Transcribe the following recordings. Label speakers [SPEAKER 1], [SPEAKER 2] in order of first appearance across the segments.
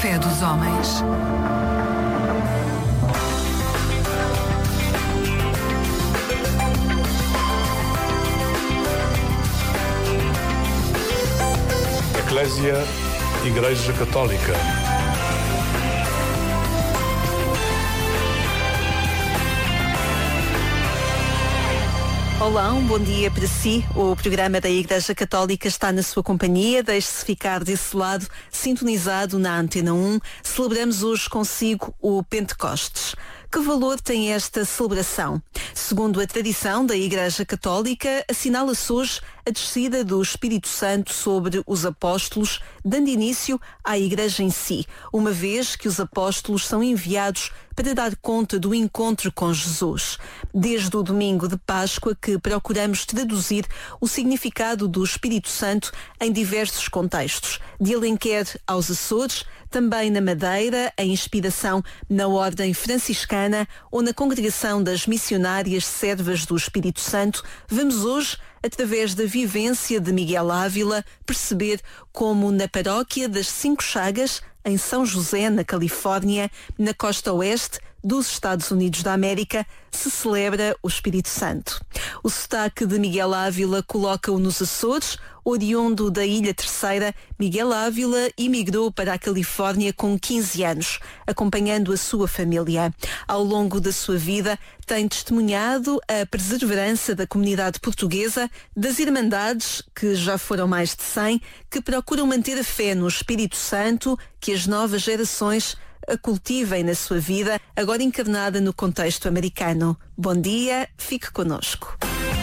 [SPEAKER 1] fé dos homens.
[SPEAKER 2] Eclésia Igreja Católica.
[SPEAKER 3] Olá, um bom dia para si. O programa da Igreja Católica está na sua companhia. Deixe-se ficar desse lado, sintonizado na Antena 1. Celebramos hoje consigo o Pentecostes. Que valor tem esta celebração? Segundo a tradição da Igreja Católica, assinala-se hoje a descida do Espírito Santo sobre os apóstolos, dando início à Igreja em si, uma vez que os apóstolos são enviados para dar conta do encontro com Jesus. Desde o domingo de Páscoa que procuramos traduzir o significado do Espírito Santo em diversos contextos, de Alenquer aos Açores, também na Madeira, a inspiração na Ordem Franciscana ou na Congregação das Missionárias Servas do Espírito Santo, vamos hoje, através da vivência de Miguel Ávila, perceber como na paróquia das Cinco Chagas, em São José, na Califórnia, na costa oeste dos Estados Unidos da América, se celebra o Espírito Santo. O sotaque de Miguel Ávila coloca-o nos Açores. Oriundo da Ilha Terceira, Miguel Ávila emigrou para a Califórnia com 15 anos, acompanhando a sua família. Ao longo da sua vida, tem testemunhado a perseverança da comunidade portuguesa, das Irmandades, que já foram mais de 100, que procuram manter a fé no Espírito Santo, que as novas gerações a cultivem na sua vida, agora encarnada no contexto americano. Bom dia, fique connosco.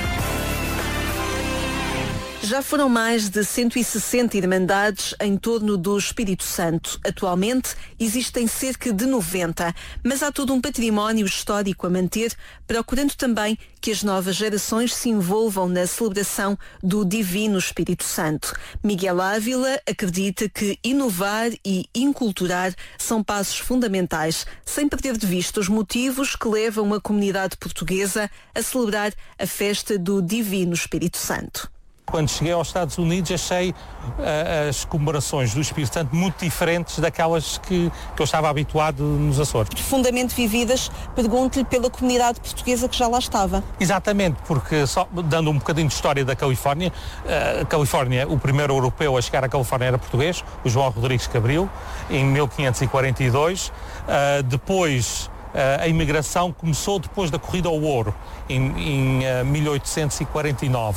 [SPEAKER 3] Já foram mais de 160 irmandades em torno do Espírito Santo. Atualmente existem cerca de 90, mas há todo um património histórico a manter, procurando também que as novas gerações se envolvam na celebração do Divino Espírito Santo. Miguel Ávila acredita que inovar e inculturar são passos fundamentais, sem perder de vista os motivos que levam a comunidade portuguesa a celebrar a festa do Divino Espírito Santo.
[SPEAKER 4] Quando cheguei aos Estados Unidos achei as comemorações do Espírito Santo muito diferentes daquelas que eu estava habituado nos Açores.
[SPEAKER 3] Profundamente vividas, pergunto-lhe, pela comunidade portuguesa que já lá estava.
[SPEAKER 4] Exatamente, porque só dando um bocadinho de história da Califórnia, o primeiro europeu a chegar à Califórnia era português, o João Rodrigues Cabril, em 1542. Depois a imigração começou depois da Corrida ao Ouro, em 1849.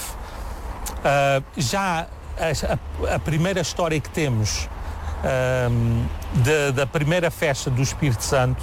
[SPEAKER 4] Já a primeira história que temos da primeira festa do Espírito Santo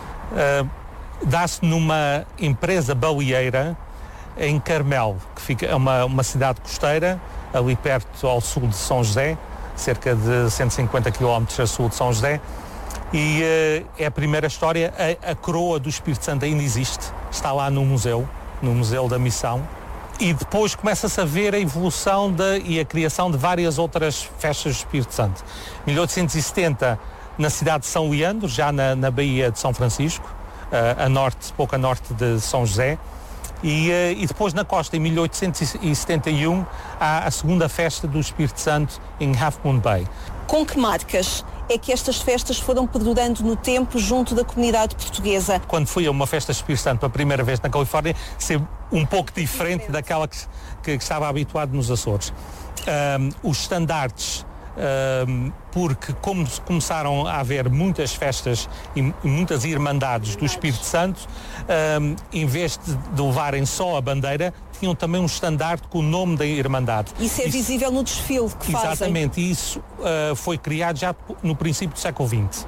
[SPEAKER 4] dá-se numa empresa baleeira em Carmel, que fica, é uma cidade costeira, ali perto ao sul de São José, cerca de 150 km a sul de São José, e é a primeira história. A coroa do Espírito Santo ainda existe, está lá no Museu da Missão. E depois começa-se a ver a evolução e a criação de várias outras festas do Espírito Santo. Em 1870, na cidade de São Leandro, já na Baía de São Francisco, pouco a norte de São José. E depois na costa, em 1871, há a segunda festa do Espírito Santo em Half Moon Bay.
[SPEAKER 3] Com que marcas é que estas festas foram perdurando no tempo junto da comunidade portuguesa?
[SPEAKER 4] Quando fui a uma festa do Espírito Santo pela primeira vez na Califórnia, ser um pouco diferente daquela que estava habituado nos Açores. Os estandartes, porque como começaram a haver muitas festas e muitas irmandades do Espírito Santo, em vez de levarem só a bandeira, tinham também um estandarte com o nome da Irmandade.
[SPEAKER 3] Isso é visível no desfile que fazem.
[SPEAKER 4] Exatamente, e isso foi criado já no princípio do século XX.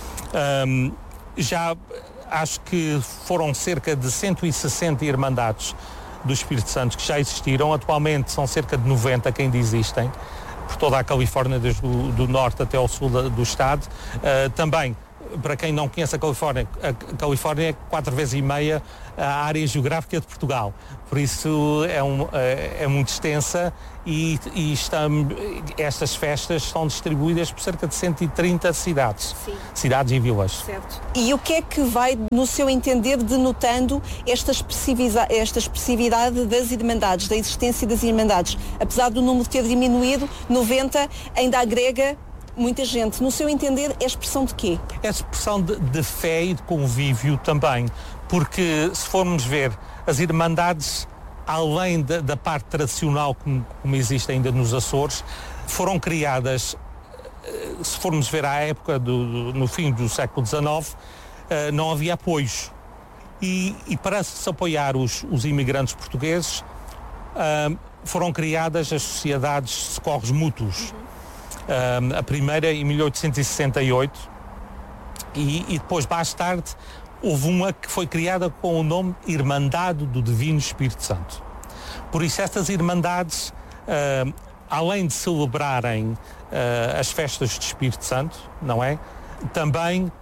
[SPEAKER 4] Já acho que foram cerca de 160 Irmandades do Espírito Santo que já existiram. Atualmente são cerca de 90 que ainda existem, por toda a Califórnia, desde do norte até ao sul do estado. Também, para quem não conhece a Califórnia é 4 vezes e meia a área geográfica de Portugal. Por isso é muito extensa e estas festas estão distribuídas por cerca de 130 cidades. Sim. Cidades e vilas.
[SPEAKER 3] Certo. E o que é que vai, no seu entender, denotando esta expressividade das Irmandades, da existência das Irmandades? Apesar do número ter diminuído, 90 ainda agrega muita gente. No seu entender, é expressão de quê?
[SPEAKER 4] É expressão de fé e de convívio também, porque se formos ver as Irmandades, além da parte tradicional como existe ainda nos Açores, foram criadas, se formos ver à época, no fim do século XIX, não havia apoios. E para se apoiar os imigrantes portugueses, foram criadas as sociedades de socorros mútuos. A primeira em 1868 e depois, mais tarde, houve uma que foi criada com o nome Irmandade do Divino Espírito Santo. Por isso, estas Irmandades, além de celebrarem as festas de Espírito Santo, não é? Também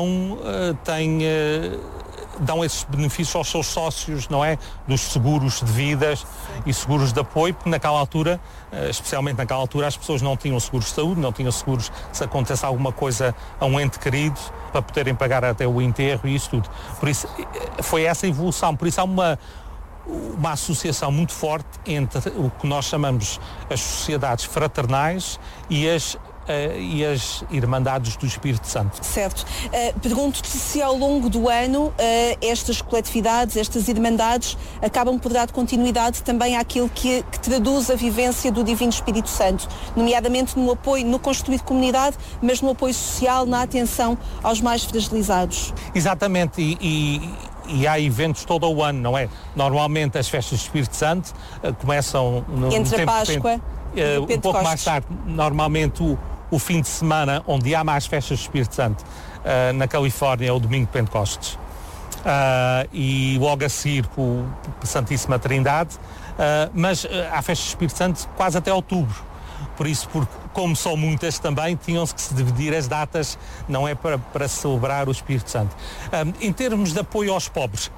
[SPEAKER 4] dão esses benefícios aos seus sócios, não é? Dos seguros de vidas e seguros de apoio, porque naquela altura, especialmente naquela altura, as pessoas não tinham seguros de saúde, não tinham seguros se acontece alguma coisa a um ente querido, para poderem pagar até o enterro e isso tudo. Por isso, foi essa evolução. Por isso há uma associação muito forte entre o que nós chamamos as sociedades fraternais e as Irmandades do Espírito Santo.
[SPEAKER 3] Certo. Pergunto-te se ao longo do ano estas coletividades, estas Irmandades, acabam por dar continuidade também àquilo que traduz a vivência do Divino Espírito Santo, nomeadamente no apoio, no construir comunidade, mas no apoio social, na atenção aos mais fragilizados.
[SPEAKER 4] Exatamente, e há eventos todo o ano, não é? Normalmente as festas do Espírito Santo começam
[SPEAKER 3] entre a Páscoa e o Pentecostes.
[SPEAKER 4] Um pouco mais tarde, normalmente o fim de semana onde há mais festas do Espírito Santo na Califórnia é o domingo de Pentecostes. E logo a seguir com a Santíssima Trindade, mas há festas do Espírito Santo quase até outubro. Por isso, como são muitas também, tinham-se que se dividir as datas, não é, para celebrar o Espírito Santo. Em termos de apoio aos pobres,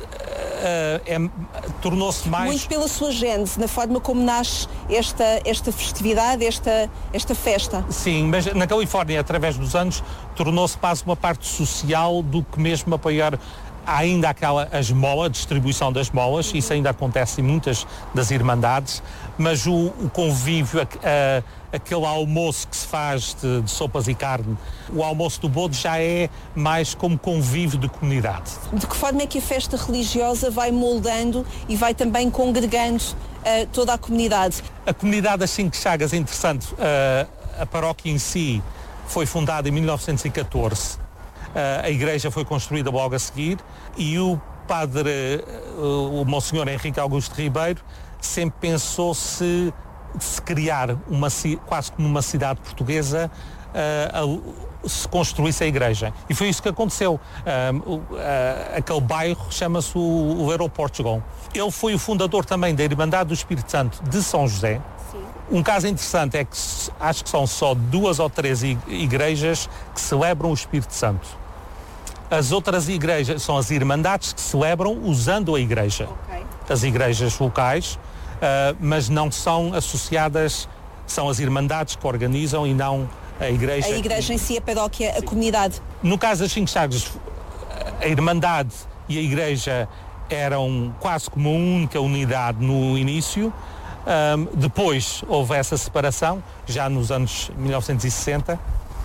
[SPEAKER 4] tornou-se mais...
[SPEAKER 3] Muito pela sua gênese, na forma como nasce esta festividade, esta festa.
[SPEAKER 4] Sim, mas na Califórnia, através dos anos, tornou-se quase uma parte social do que mesmo apoiar. Há ainda a esmola, a distribuição das esmolas, isso ainda acontece em muitas das Irmandades, mas o convívio, aquele almoço que se faz de sopas e carne, o almoço do Bode já é mais como convívio de comunidade.
[SPEAKER 3] De que forma é que a festa religiosa vai moldando e vai também congregando toda a comunidade?
[SPEAKER 4] A comunidade das Cinco Chagas é interessante. A paróquia em si foi fundada em 1914. A igreja foi construída logo a seguir e o padre, o Monsenhor Henrique Augusto Ribeiro, sempre pensou se criar quase como uma cidade portuguesa, se construísse a igreja. E foi isso que aconteceu. Aquele bairro chama-se o Little Portugal. Ele foi o fundador também da Irmandade do Espírito Santo de São José. Um caso interessante é que acho que são só 2 ou 3 igrejas que celebram o Espírito Santo. As outras igrejas são as Irmandades que celebram usando a igreja. Okay. As igrejas locais, mas não são associadas, são as Irmandades que organizam e não a igreja.
[SPEAKER 3] A igreja em si, a paróquia, a comunidade.
[SPEAKER 4] No caso das Cinco Chagas, a Irmandade e a igreja eram quase como uma única unidade no início. Depois houve essa separação, já nos anos 1960,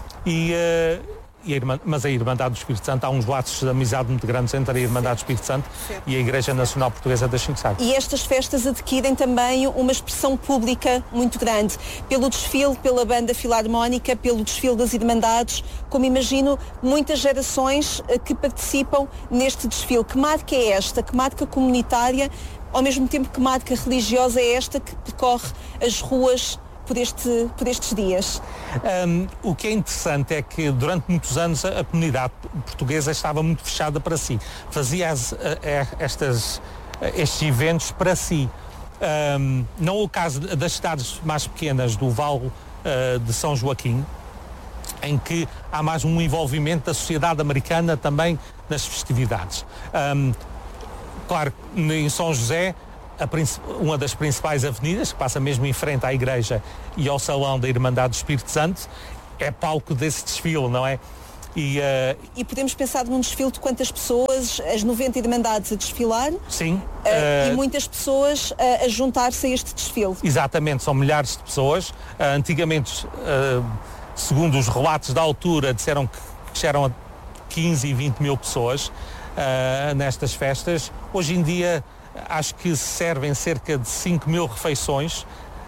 [SPEAKER 4] mas a Irmandade do Espírito Santo, há uns laços de amizade muito grandes entre a Irmandade do Espírito Santo e a Igreja Nacional Portuguesa das Cinco Chagas.
[SPEAKER 3] E estas festas adquirem também uma expressão pública muito grande, pelo desfile, pela banda filarmónica, pelo desfile das Irmandades, como imagino, muitas gerações que participam neste desfile. Que marca é esta? Que marca comunitária, ao mesmo tempo que marca religiosa é esta que percorre as ruas por estes dias?
[SPEAKER 4] O que é interessante é que durante muitos anos a comunidade portuguesa estava muito fechada para si. Fazia estes eventos para si. Não é o caso das cidades mais pequenas do Vale de São Joaquim, em que há mais um envolvimento da sociedade americana também nas festividades. Claro, em São José, uma das principais avenidas, que passa mesmo em frente à igreja e ao salão da Irmandade do Espírito Santo, é palco desse desfile, não é?
[SPEAKER 3] E podemos pensar num desfile de quantas pessoas, as 90 Irmandades a desfilar?
[SPEAKER 4] Sim.
[SPEAKER 3] E muitas pessoas a juntar-se a este desfile?
[SPEAKER 4] Exatamente, são milhares de pessoas. Antigamente segundo os relatos da altura, disseram que eram 15 e 20 mil pessoas nestas festas. Hoje em dia acho que servem cerca de 5 mil refeições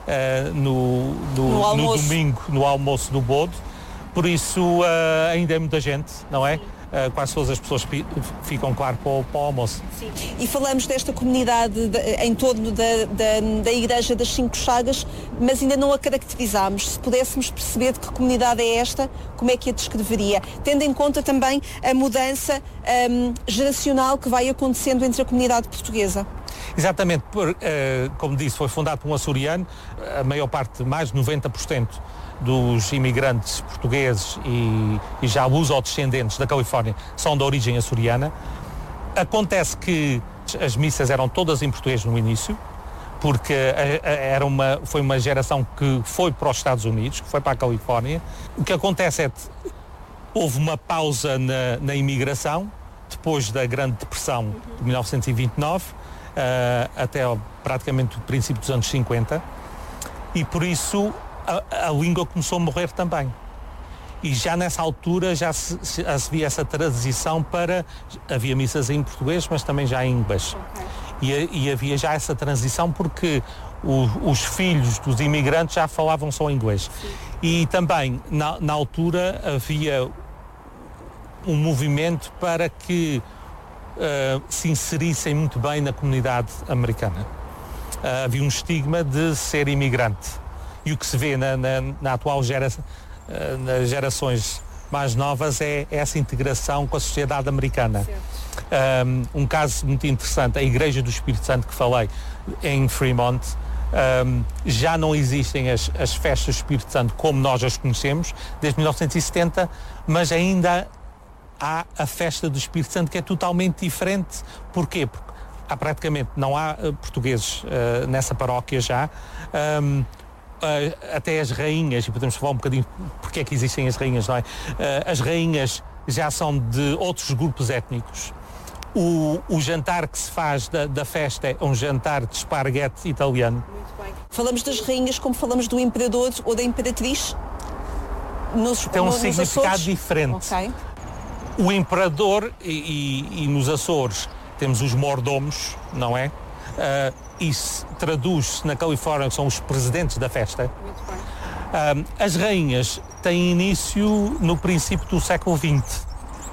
[SPEAKER 4] no domingo, no almoço do Bodo. Por isso ainda é muita gente, não é? Quase todas as pessoas ficam, claro, para o almoço.
[SPEAKER 3] Sim. E falamos desta comunidade em torno da Igreja das Cinco Chagas, mas ainda não a caracterizámos. Se pudéssemos perceber de que comunidade é esta, como é que a descreveria? Tendo em conta também a mudança geracional que vai acontecendo entre a comunidade portuguesa.
[SPEAKER 4] Exatamente, como disse, foi fundado por um açoriano, a maior parte, mais de 90%, dos imigrantes portugueses e já luso-descendentes da Califórnia são de origem açoriana. Acontece que as missas eram todas em português no início, porque foi uma geração que foi para os Estados Unidos, que foi para a Califórnia. O que acontece é que houve uma pausa na imigração, depois da Grande Depressão de 1929, até praticamente o princípio dos anos 50, e por isso a língua começou a morrer também. E já nessa altura já se via essa transição havia missas em português, mas também já em inglês. Okay. E havia já essa transição porque os filhos dos imigrantes já falavam só inglês. Sim. E também, na altura, havia um movimento para que se inserissem muito bem na comunidade americana. Havia um estigma de ser imigrante. E o que se vê na atual geração, nas gerações mais novas, é essa integração com a sociedade americana. Um caso muito interessante, a Igreja do Espírito Santo que falei em Fremont, já não existem as festas do Espírito Santo como nós as conhecemos, desde 1970, mas ainda há a festa do Espírito Santo que é totalmente diferente. Porquê? Porque praticamente não há portugueses nessa paróquia já. Até as rainhas, e podemos falar um bocadinho porque é que existem as rainhas, não é? As rainhas já são de outros grupos étnicos. O jantar que se faz da festa é um jantar de esparguete italiano.
[SPEAKER 3] Muito bem. Falamos das rainhas como falamos do imperador ou da imperatriz?
[SPEAKER 4] Tem um significado
[SPEAKER 3] Açores?
[SPEAKER 4] Diferente.
[SPEAKER 3] Okay.
[SPEAKER 4] O imperador e nos Açores temos os mordomos, não é? Isso traduz-se na Califórnia, que são os presidentes da festa.
[SPEAKER 3] Muito bem.
[SPEAKER 4] As rainhas têm início no princípio do século XX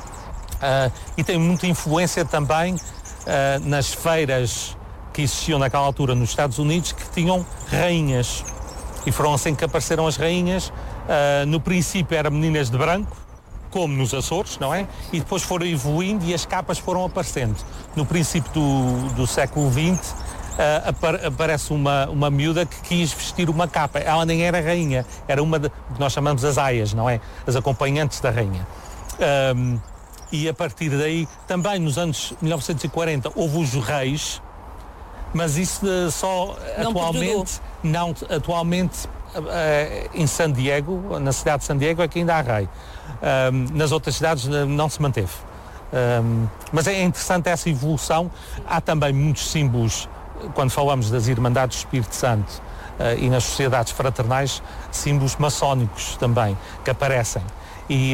[SPEAKER 4] e têm muita influência também nas feiras que existiam naquela altura nos Estados Unidos, que tinham rainhas. E foram assim que apareceram as rainhas. No princípio eram meninas de branco, como nos Açores, não é? E depois foram evoluindo e as capas foram aparecendo. No princípio do século XX, aparece uma miúda que quis vestir uma capa. Ela nem era rainha, era uma que nós chamamos as aias, não é? As acompanhantes da rainha. E a partir daí, também nos anos 1940, houve os reis, mas isso só atualmente em San Diego, na cidade de San Diego, é que ainda há rei. Nas outras cidades não se manteve. Mas é interessante essa evolução. Há também muitos símbolos, quando falamos das Irmandades do Espírito Santo e nas sociedades fraternais, símbolos maçónicos também que aparecem. E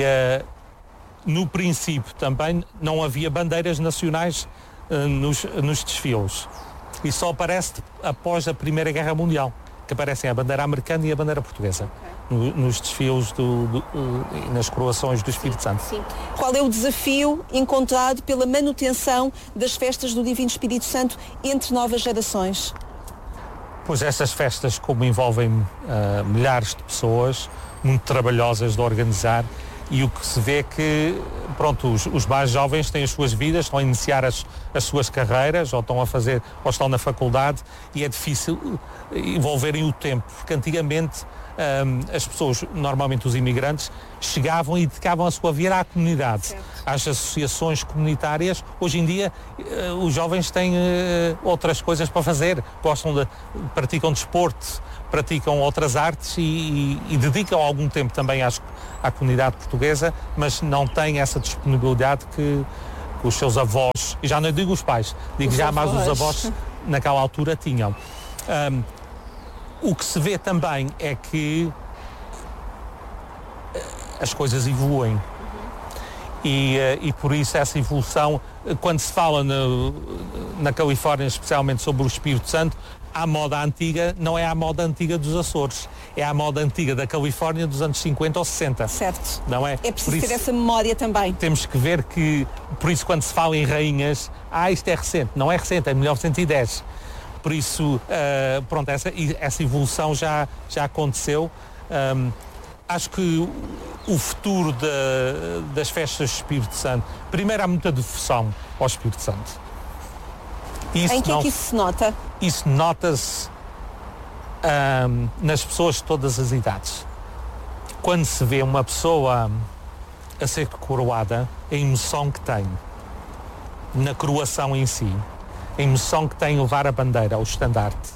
[SPEAKER 4] no princípio também não havia bandeiras nacionais nos desfiles. E só aparece após a Primeira Guerra Mundial, que aparecem a bandeira americana e a bandeira portuguesa. Okay. Nos desfiles nas coroações do Espírito Santo.
[SPEAKER 3] Sim. Qual é o desafio encontrado pela manutenção das festas do Divino Espírito Santo entre novas gerações?
[SPEAKER 4] Pois essas festas, como envolvem milhares de pessoas, muito trabalhosas de organizar, e o que se vê é que, pronto, os mais jovens têm as suas vidas, estão a iniciar as suas carreiras, ou estão na faculdade, e é difícil envolverem o tempo, porque antigamente as pessoas, normalmente os imigrantes, chegavam e dedicavam a sua vida à comunidade, certo, às associações comunitárias. Hoje em dia os jovens têm outras coisas para fazer, praticam desporto, praticam outras artes e dedicam algum tempo também à comunidade portuguesa, mas não têm essa disponibilidade que os seus avós, e já não digo os pais, digo já mais os avós naquela altura tinham. O que se vê também é que as coisas evoluem. E por isso essa evolução, quando se fala na Califórnia, especialmente sobre o Espírito Santo, a moda antiga não é a moda antiga dos Açores, é a moda antiga da Califórnia dos anos 50 ou 60.
[SPEAKER 3] Certo.
[SPEAKER 4] Não é?
[SPEAKER 3] É preciso ter essa memória também.
[SPEAKER 4] Temos que ver que, por isso quando se fala em rainhas, isto é recente. Não é recente, é 1910. Por isso, pronto, essa evolução já aconteceu. Acho que o futuro das festas do Espírito Santo, primeiro há muita devoção ao Espírito Santo.
[SPEAKER 3] Em que é que isso se nota?
[SPEAKER 4] Isso nota-se nas pessoas de todas as idades. Quando se vê uma pessoa a ser coroada, a emoção que tem na coroação em si, a emoção que tem levar a bandeira, o estandarte,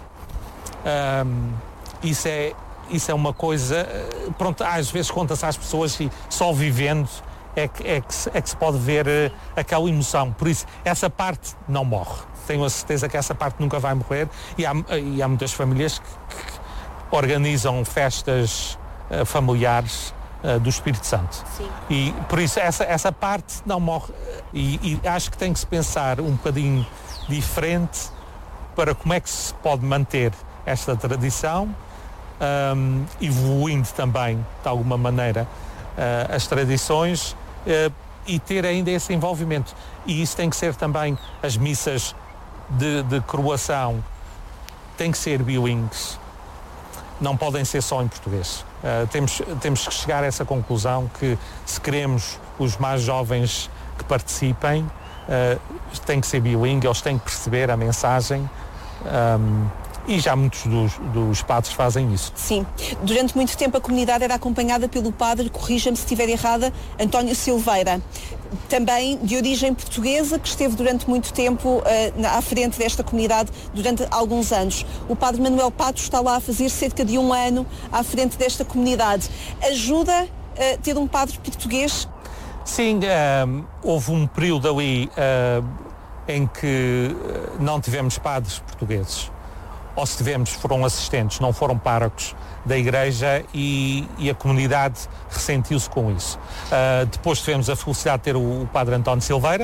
[SPEAKER 4] isso é uma coisa, pronto, às vezes conta-se às pessoas e só vivendo é que se pode ver aquela emoção. Por isso, essa parte não morre. Tenho a certeza que essa parte nunca vai morrer e há muitas famílias que organizam festas familiares do Espírito Santo.
[SPEAKER 3] Sim.
[SPEAKER 4] E por isso essa parte não morre. E acho que tem que se pensar um bocadinho diferente para como é que se pode manter esta tradição, evoluindo também, de alguma maneira, as tradições e ter ainda esse envolvimento. E isso tem que ser também as missas de coroação, tem que ser bilingues, não podem ser só em português. Temos que chegar a essa conclusão que se queremos os mais jovens que participem, tem que ser bilingue, eles têm que perceber a mensagem. E já muitos dos padres fazem isso.
[SPEAKER 3] Sim. Durante muito tempo a comunidade era acompanhada pelo padre, corrija-me se estiver errada, António Silveira. Também de origem portuguesa, que esteve durante muito tempo à frente desta comunidade durante alguns anos. O padre Manuel Pato está lá a fazer cerca de 1 ano à frente desta comunidade. Ajuda a ter um padre português?
[SPEAKER 4] Sim, houve um período ali em que não tivemos padres portugueses. Ou se tivemos, foram assistentes, não foram párocos da igreja e a comunidade ressentiu-se com isso. Depois tivemos a felicidade de ter o padre António Silveira.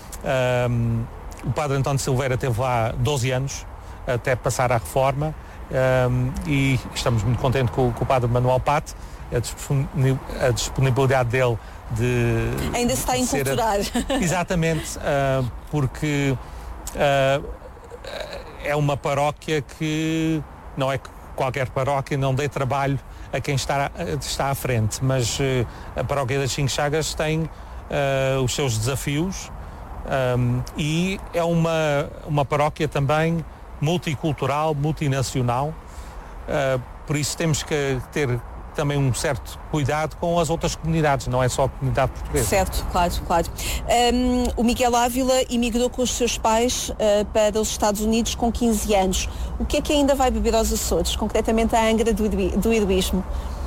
[SPEAKER 4] O padre António Silveira esteve lá 12 anos, até passar à reforma, e estamos muito contentes com o padre Manuel Pato, a disponibilidade dele de...
[SPEAKER 3] Ainda se está a enculturar.
[SPEAKER 4] Exatamente, porque... é uma paróquia que não é qualquer paróquia, não dê trabalho a quem está à frente, mas a paróquia das Cinco Chagas tem os seus desafios e é uma paróquia também multicultural, multinacional, por isso temos que ter também um certo cuidado com as outras comunidades, não é só a comunidade portuguesa.
[SPEAKER 3] Certo, claro. O Miguel Ávila emigrou com os seus pais para os Estados Unidos com 15 anos. O que é que ainda vai beber aos Açores, concretamente à Angra do Heroísmo?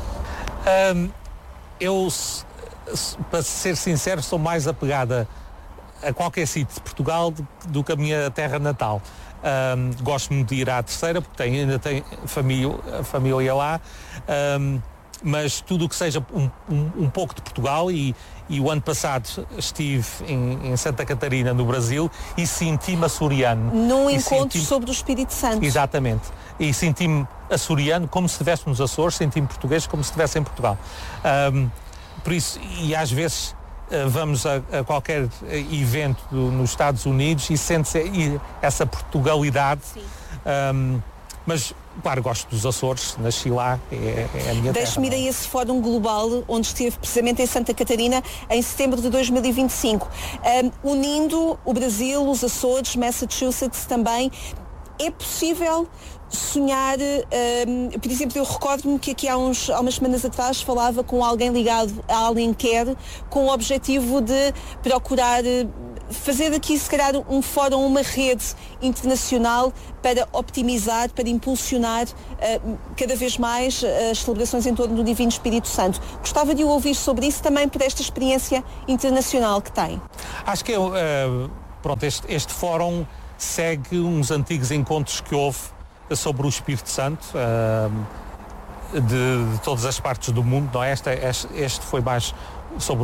[SPEAKER 4] Eu, para ser sincero, sou mais apegada a qualquer sítio de Portugal do que a minha terra natal. Gosto muito de ir à Terceira, porque ainda tenho família lá. Mas tudo o que seja um pouco de Portugal e o ano passado estive em Santa Catarina, no Brasil, e senti-me açoriano.
[SPEAKER 3] Num encontro sobre o Espírito Santo.
[SPEAKER 4] Exatamente. E senti-me açoriano como se estivesse nos Açores, senti-me português como se estivesse em Portugal. Por isso, e às vezes vamos a qualquer evento nos Estados Unidos e sente-se essa Portugalidade. Sim. Mas, claro, gosto dos Açores, nasci lá, é a minha terra.
[SPEAKER 3] Deixe-me ir a esse fórum global, onde esteve precisamente em Santa Catarina, em setembro de 2025, unindo o Brasil, os Açores, Massachusetts também. É possível sonhar, por exemplo, eu recordo-me que aqui há umas semanas atrás falava com alguém ligado a Alenquer, com o objetivo de procurar fazer aqui, se calhar, um fórum, uma rede internacional para optimizar, para impulsionar cada vez mais as celebrações em torno do Divino Espírito Santo. Gostava de o ouvir sobre isso também, por esta experiência internacional que tem.
[SPEAKER 4] Acho que este fórum segue uns antigos encontros que houve sobre o Espírito Santo. de todas as partes do mundo, não é? Este foi mais sobre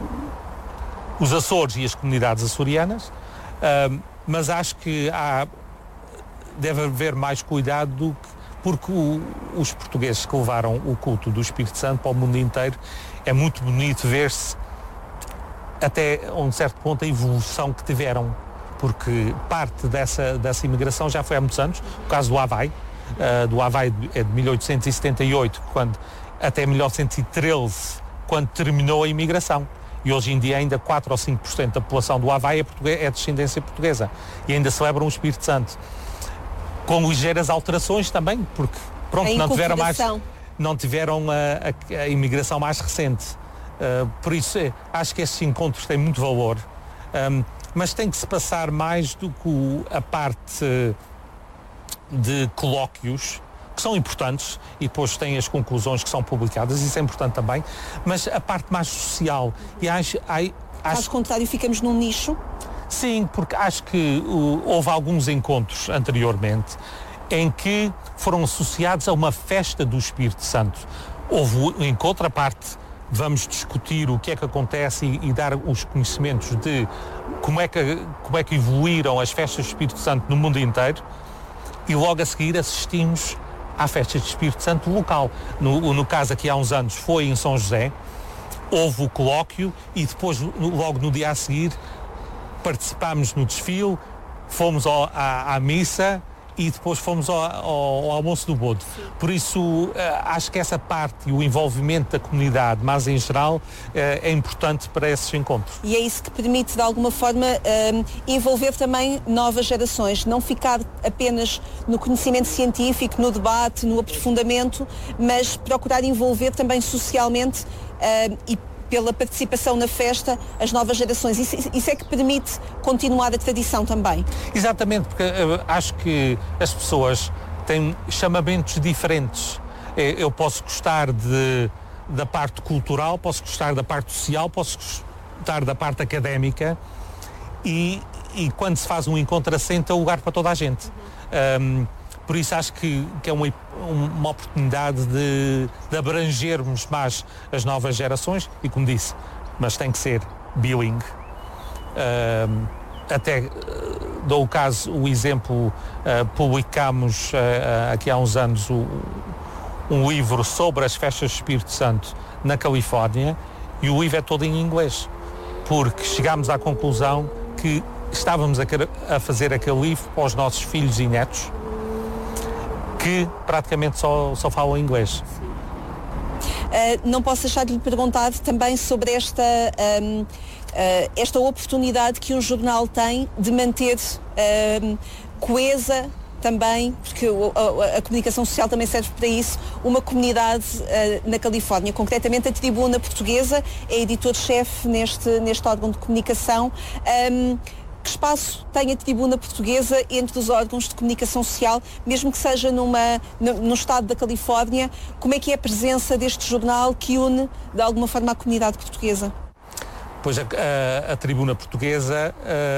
[SPEAKER 4] os Açores e as comunidades açorianas, mas acho que deve haver mais cuidado porque os portugueses que levaram o culto do Espírito Santo para o mundo inteiro, é muito bonito ver-se até a um certo ponto a evolução que tiveram, porque parte dessa imigração já foi há muitos anos. O caso do Havaí é de 1878, até 1913, quando terminou a imigração. E hoje em dia ainda 4 ou 5% da população do Havaí é descendência portuguesa e ainda celebram o Espírito Santo. Com ligeiras alterações também, porque não tiveram a imigração mais recente. Por isso, acho que estes encontros têm muito valor, mas tem que se passar mais do que a parte de colóquios, que são importantes, e depois tem as conclusões que são publicadas, isso é importante também, mas a parte mais social. E
[SPEAKER 3] Caso contrário, ficamos num nicho?
[SPEAKER 4] Sim, porque acho que houve alguns encontros anteriormente em que foram associados a uma festa do Espírito Santo. Houve em contraparte, vamos discutir o que é que acontece e dar os conhecimentos de como é que evoluíram as festas do Espírito Santo no mundo inteiro, e logo a seguir assistimos à festa do Espírito Santo local. No caso aqui há uns anos foi em São José, houve o colóquio e depois logo no dia a seguir participámos no desfile, fomos à missa e depois fomos ao almoço do Bodo. Por isso, acho que essa parte e o envolvimento da comunidade, mas em geral, é importante para esses encontros.
[SPEAKER 3] E é isso que permite, de alguma forma, envolver também novas gerações, não ficar apenas no conhecimento científico, no debate, no aprofundamento, mas procurar envolver também socialmente e pela participação na festa, as novas gerações. Isso é que permite continuar a tradição também.
[SPEAKER 4] Exatamente, porque acho que as pessoas têm chamamentos diferentes. Eu posso gostar da parte cultural, posso gostar da parte social, posso gostar da parte académica e quando se faz um encontro assenta o lugar para toda a gente. Por isso acho que é uma oportunidade de abrangermos mais as novas gerações e, como disse, mas tem que ser bilingue. Até dou o exemplo, publicámos aqui há uns anos um livro sobre as festas do Espírito Santo na Califórnia e o livro é todo em inglês, porque chegámos à conclusão que estávamos a fazer aquele livro para os nossos filhos e netos, que praticamente só falam inglês.
[SPEAKER 3] Não posso deixar de lhe perguntar também sobre esta oportunidade que um jornal tem de manter coesa também, porque a comunicação social também serve para isso, uma comunidade na Califórnia. Concretamente, a Tribuna Portuguesa é editor-chefe neste órgão de comunicação. Que espaço tem a Tribuna Portuguesa entre os órgãos de comunicação social, mesmo que seja no estado da Califórnia? Como é que é a presença deste jornal que une, de alguma forma, a comunidade portuguesa?
[SPEAKER 4] Pois a Tribuna Portuguesa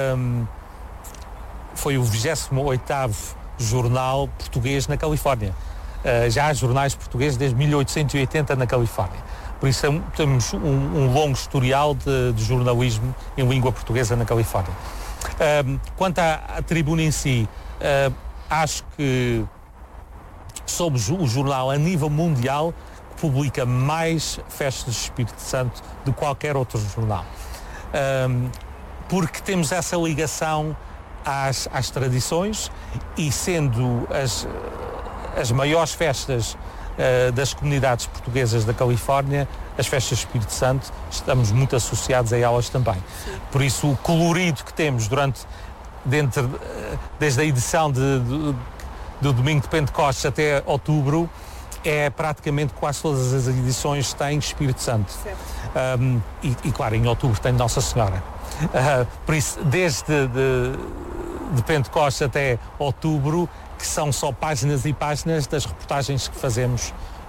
[SPEAKER 4] foi o 28º jornal português na Califórnia. Já há jornais portugueses desde 1880 na Califórnia. Por isso temos um longo historial de jornalismo em língua portuguesa na Califórnia. Quanto à Tribuna em si, acho que somos o jornal a nível mundial que publica mais festas do Espírito Santo de qualquer outro jornal. Porque temos essa ligação às tradições e sendo as maiores festas das comunidades portuguesas da Califórnia, as festas do Espírito Santo, estamos muito associados a elas também. Sim. Por isso o colorido que temos desde a edição do Domingo de Pentecostes até outubro, é praticamente quase todas as edições têm Espírito Santo. E claro, em outubro tem Nossa Senhora. Por isso, desde de Pentecostes até outubro, que são só páginas e páginas das reportagens que fazemos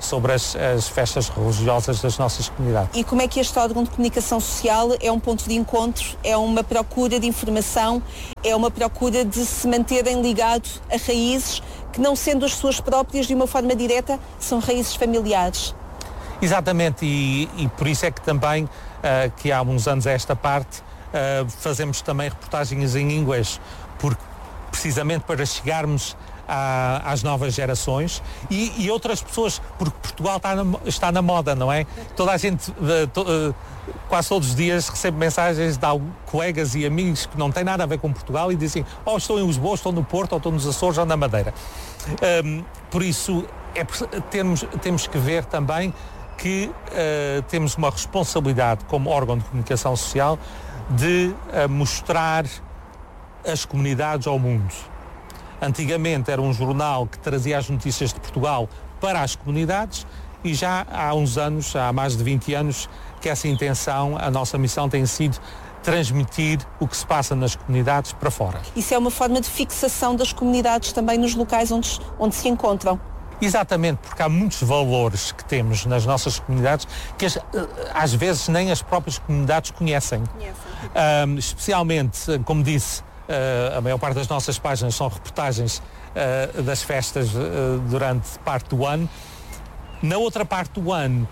[SPEAKER 4] sobre as festas religiosas das nossas comunidades.
[SPEAKER 3] E como é que este órgão de comunicação social é um ponto de encontro, é uma procura de informação, é uma procura de se manterem ligados a raízes que, não sendo as suas próprias de uma forma direta, são raízes familiares?
[SPEAKER 4] Exatamente, e por isso é que também, que há uns anos a esta parte, fazemos também reportagens em inglês, porque precisamente para chegarmos às novas gerações e outras pessoas, porque Portugal está na moda, não é? Toda a gente, quase todos os dias, recebe mensagens de colegas e amigos que não têm nada a ver com Portugal e dizem, estou em Lisboa, estou no Porto, ou estou nos Açores, ou na Madeira. Por isso, temos que ver também que temos uma responsabilidade como órgão de comunicação social de mostrar as comunidades ao mundo. Antigamente era um jornal que trazia as notícias de Portugal para as comunidades e já há uns anos, há mais de 20 anos, que essa intenção, a nossa missão tem sido transmitir o que se passa nas comunidades para fora.
[SPEAKER 3] Isso é uma forma de fixação das comunidades também nos locais onde se encontram.
[SPEAKER 4] Exatamente, porque há muitos valores que temos nas nossas comunidades que às vezes nem as próprias comunidades conhecem. Especialmente, como disse, a maior parte das nossas páginas são reportagens das festas durante parte do ano. Na outra parte do ano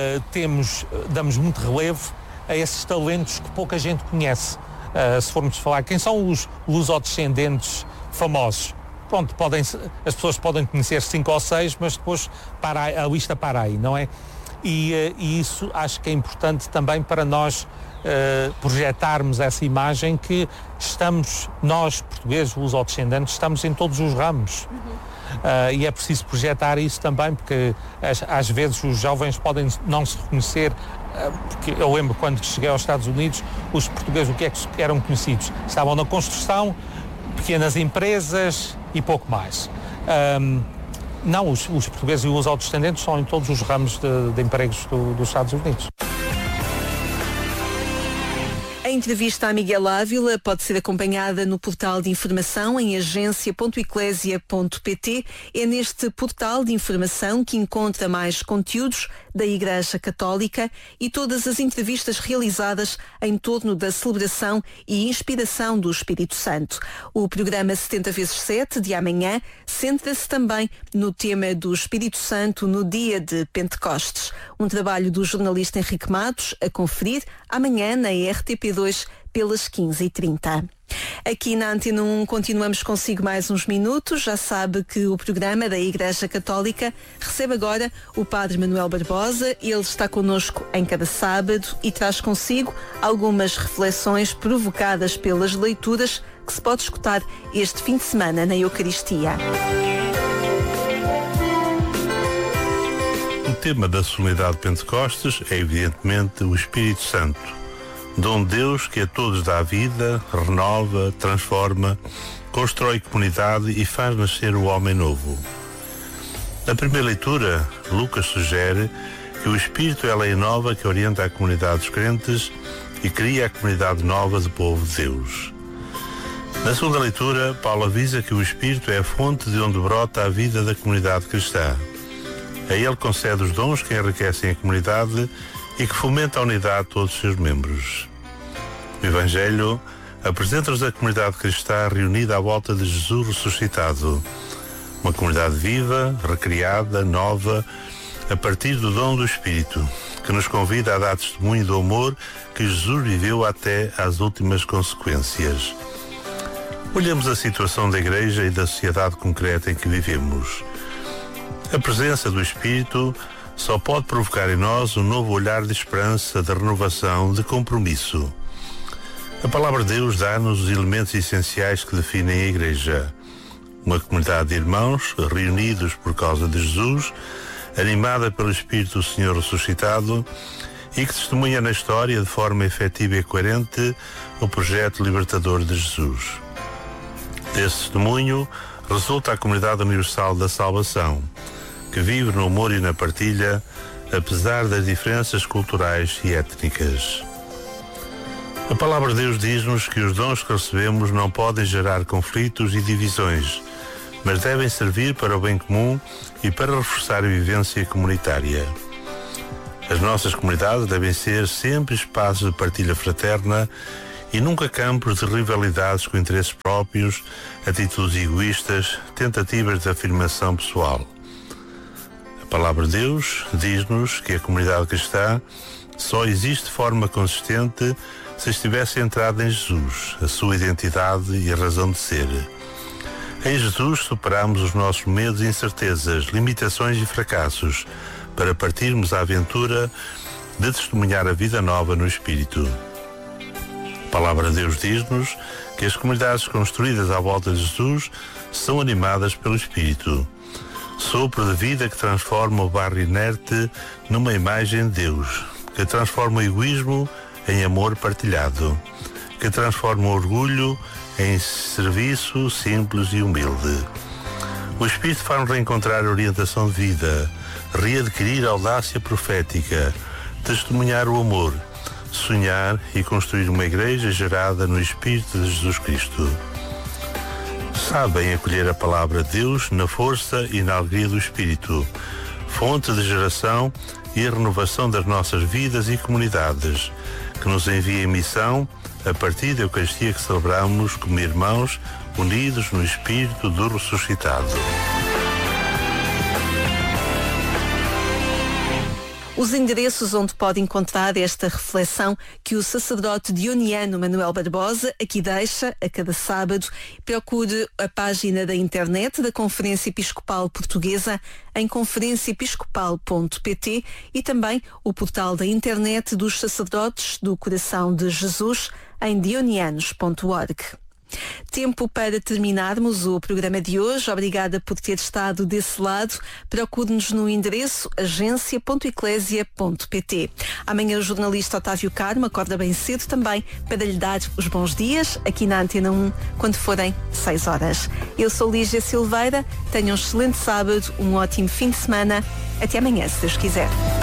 [SPEAKER 4] damos muito relevo a esses talentos que pouca gente conhece. Se formos falar, quem são os lusodescendentes famosos? Pronto, as pessoas podem conhecer 5 ou 6, mas depois a lista para aí, não é? E isso acho que é importante também para nós projetarmos essa imagem que nós, portugueses, lusodescendentes, estamos em todos os ramos. E é preciso projetar isso também, porque às vezes os jovens podem não se reconhecer, porque eu lembro quando cheguei aos Estados Unidos, os portugueses, o que é que eram conhecidos? Estavam na construção, pequenas empresas e pouco mais. Não, os portugueses e os lusodescendentes são em todos os ramos de empregos dos Estados Unidos.
[SPEAKER 3] A entrevista a Miguel Ávila pode ser acompanhada no portal de informação em agência.eclesia.pt. É neste portal de informação que encontra mais conteúdos da Igreja Católica e todas as entrevistas realizadas em torno da celebração e inspiração do Espírito Santo. O programa 70x7 de amanhã centra-se também no tema do Espírito Santo no dia de Pentecostes. Um trabalho do jornalista Henrique Matos a conferir amanhã na RTP2 pelas 15h30. Aqui na Antena 1 continuamos consigo mais uns minutos. Já sabe que o programa da Igreja Católica recebe agora o Padre Manuel Barbosa. Ele está connosco em cada sábado e traz consigo algumas reflexões provocadas pelas leituras que se pode escutar este fim de semana na Eucaristia.
[SPEAKER 1] O tema da solenidade de Pentecostes é evidentemente o Espírito Santo, dom de Deus que a todos dá vida, renova, transforma, constrói comunidade e faz nascer o homem novo. Na primeira leitura, Lucas sugere que o Espírito é a lei nova que orienta a comunidade dos crentes e cria a comunidade nova do povo de Deus. Na segunda leitura, Paulo avisa que o Espírito é a fonte de onde brota a vida da comunidade cristã. A ele concede os dons que enriquecem a comunidade e que fomenta a unidade de todos os seus membros. O Evangelho apresenta-nos a comunidade cristã reunida à volta de Jesus ressuscitado. Uma comunidade viva, recriada, nova, a partir do dom do Espírito, que nos convida a dar testemunho do amor que Jesus viveu até às últimas consequências. Olhamos a situação da Igreja e da sociedade concreta em que vivemos. A presença do Espírito só pode provocar em nós um novo olhar de esperança, de renovação, de compromisso. A Palavra de Deus dá-nos os elementos essenciais que definem a Igreja. Uma comunidade de irmãos, reunidos por causa de Jesus, animada pelo Espírito do Senhor ressuscitado e que testemunha na história de forma efetiva e coerente o projeto libertador de Jesus. Desse testemunho resulta a comunidade universal da salvação, que vive no amor e na partilha, apesar das diferenças culturais e étnicas. A Palavra de Deus diz-nos que os dons que recebemos não podem gerar conflitos e divisões, mas devem servir para o bem comum e para reforçar a vivência comunitária. As nossas comunidades devem ser sempre espaços de partilha fraterna e nunca campos de rivalidades com interesses próprios, atitudes egoístas, tentativas de afirmação pessoal. A palavra de Deus diz-nos que a comunidade cristã só existe de forma consistente se estiver centrada em Jesus, a sua identidade e a razão de ser. Em Jesus superamos os nossos medos e incertezas, limitações e fracassos, para partirmos à aventura de testemunhar a vida nova no Espírito. A palavra de Deus diz-nos que as comunidades construídas à volta de Jesus são animadas pelo Espírito. Sopro de vida que transforma o barro inerte numa imagem de Deus, que transforma o egoísmo em amor partilhado, que transforma o orgulho em serviço simples e humilde. O Espírito faz-nos reencontrar a orientação de vida, readquirir a audácia profética, testemunhar o amor, sonhar e construir uma igreja gerada no Espírito de Jesus Cristo. Sabem acolher a palavra de Deus na força e na alegria do Espírito, fonte de geração e renovação das nossas vidas e comunidades, que nos envia em missão a partir da Eucaristia que celebramos como irmãos unidos no Espírito do ressuscitado.
[SPEAKER 3] Os endereços onde pode encontrar esta reflexão que o sacerdote dioniano Manuel Barbosa aqui deixa a cada sábado. Procure a página da internet da Conferência Episcopal Portuguesa em conferenciaepiscopal.pt e também o portal da internet dos sacerdotes do Coração de Jesus em dionianos.org. Tempo para terminarmos o programa de hoje. Obrigada por ter estado desse lado. Procure-nos no endereço agência.eclésia.pt. Amanhã o jornalista Otávio Carmo acorda bem cedo também para lhe dar os bons dias aqui na Antena 1 quando forem 6 horas. Eu sou Lígia Silveira. Tenham um excelente sábado, um ótimo fim de semana. Até amanhã, se Deus quiser.